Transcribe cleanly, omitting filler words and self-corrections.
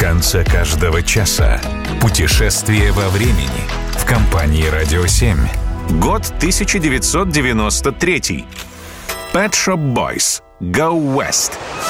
конце каждого часа. Путешествие во времени в компании «Радио 7». Год 1993. Pet Shop Boys. Go West.